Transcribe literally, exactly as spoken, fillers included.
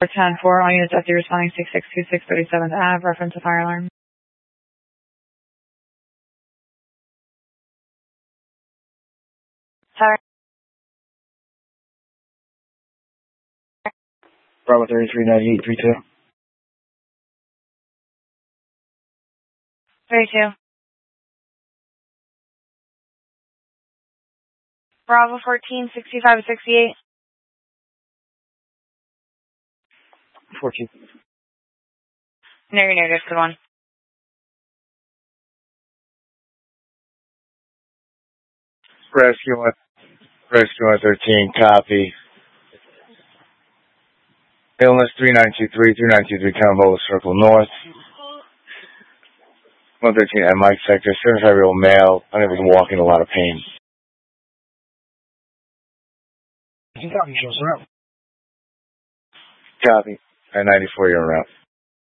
ten four, all units F D responding six six two six thirty-seventh Ave, reference to fire alarm. Sorry. Bravo thirty-three ninety-eight three two. thirty-two. Bravo fourteen sixty-five sixty-eight. fourteen. Negative, negative, good one. Rescue one, Rescue one thirteen, copy. Illness three nine two three, three nine two three, Carambola Circle North. one thirteen at Mike Sector, seventy-five-year-old male, unable to walk in a lot of pain. Copy, shows around. Copy. At ninety-four, you're en route.